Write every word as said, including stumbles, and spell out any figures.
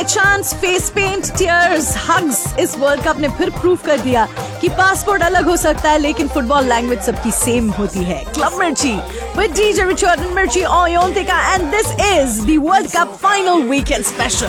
Chance, face paint, tears, hugs, इस world cup ने फिर प्रूव कर दिया कि पासपोर्ट अलग हो सकता है लेकिन फुटबॉल लैंग्वेज सबकी सेम होती है। क्लब मिर्ची with D J Richard and Mirchi Oyontika, and this is the World Cup final weekend special.